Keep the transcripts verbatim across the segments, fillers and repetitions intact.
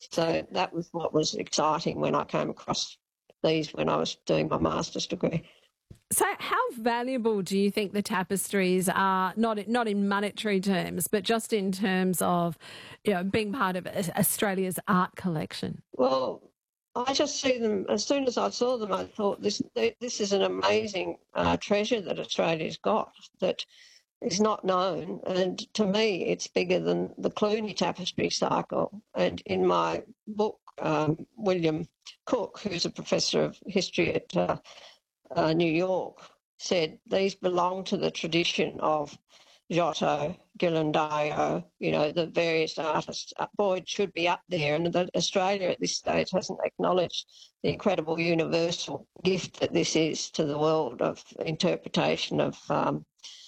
So that was what was exciting when I came across these when I was doing my master's degree. So how valuable do you think the tapestries are, not, not in monetary terms, but just in terms of, you know, being part of Australia's art collection? Well, I just see them, as soon as I saw them, I thought this this is an amazing uh, treasure that Australia's got that is not known. And to me, it's bigger than the Cluny tapestry cycle. And in my book, um, William Cook, who's a professor of history at uh, uh, New York, said these belong to the tradition of Giotto, Ghirlandaio, you know, the various artists. Boyd should be up there, and that Australia at this stage hasn't acknowledged the incredible universal gift that this is to the world of interpretation of um,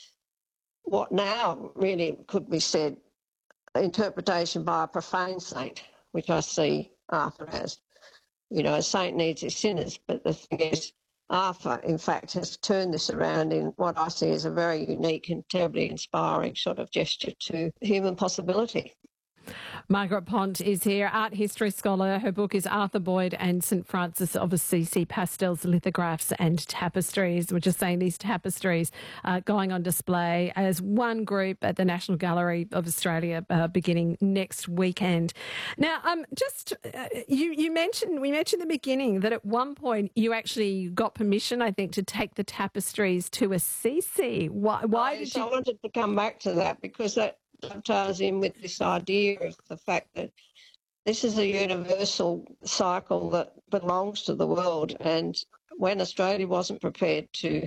what now really could be said interpretation by a profane saint, which I see Arthur as. You know, a saint needs his sinners, but the thing is, Arthur, in fact, has turned this around in what I see as a very unique and terribly inspiring sort of gesture to human possibility. Margaret Pont is here, art history scholar. Her book is Arthur Boyd and Saint Francis of Assisi, Pastels, Lithographs and Tapestries. We're just saying these tapestries are going on display as one group at the National Gallery of Australia uh, beginning next weekend. Now, um, just uh, you, you mentioned, we mentioned in the beginning that at one point you actually got permission, I think, to take the tapestries to Assisi. Why, why yes, did you? I wanted to come back to that because that dovetails in with this idea of the fact that this is a universal cycle that belongs to the world. And when Australia wasn't prepared to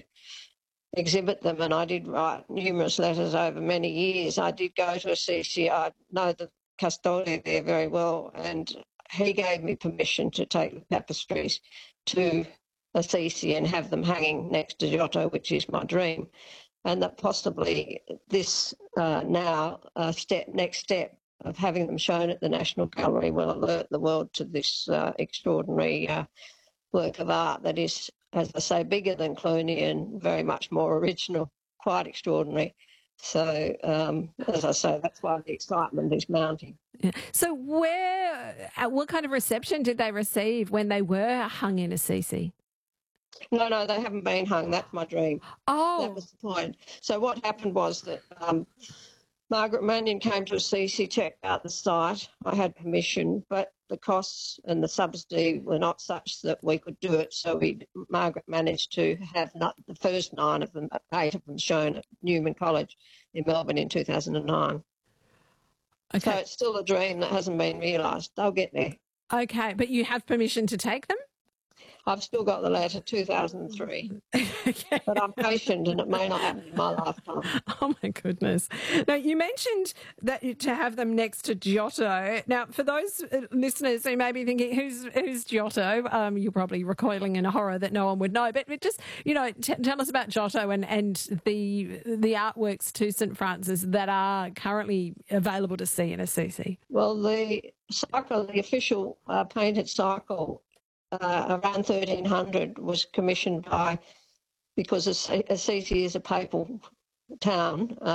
exhibit them, and I did write numerous letters over many years, I did go to Assisi. I know the custodian there very well, and he gave me permission to take the tapestries to Assisi and have them hanging next to Giotto, which is my dream. And that possibly this uh, now uh, step next step of having them shown at the National Gallery will alert the world to this uh, extraordinary uh, work of art that is, as I say, bigger than Cluny and very much more original, quite extraordinary. So, um, as I say, that's why the excitement is mounting. Yeah. So where, what kind of reception did they receive when they were hung in Assisi? No, no, they haven't been hung. That's my dream. Oh. That was the point. So what happened was that um, Margaret Mannion came to Assisi, checked out the site. I had permission, but the costs and the subsidy were not such that we could do it. So we, Margaret managed to have not, the first nine of them, eight of them shown at Newman College in Melbourne in two thousand nine. Okay. So it's still a dream that hasn't been realised. They'll get there. Okay, but you have permission to take them? I've still got the letter, two thousand three. Okay. But I'm patient and it may not happen in my lifetime. Oh, my goodness. Now, you mentioned that to have them next to Giotto. Now, for those listeners who may be thinking, who's who's Giotto? Um, you're probably recoiling in a horror that no one would know. But, but just, you know, t- tell us about Giotto and, and the the artworks to Saint Francis that are currently available to see in Assisi. Well, the cycle, the official uh, painted cycle, Uh, around thirteen hundred was commissioned by, because Assisi is a papal town,